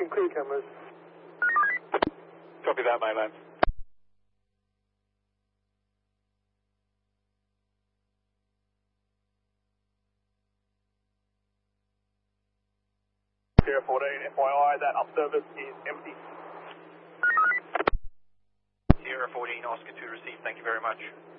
clear cameras. Copy that, mainland. Sierra 14, FYI, that up service is empty. Sierra 14, Oscar 2 received, thank you very much.